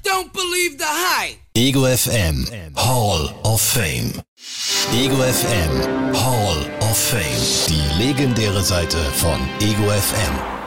don't believe the hype. Ego FM Hall of Fame. Ego FM Hall of Fame. Die legendäre Seite von Ego FM.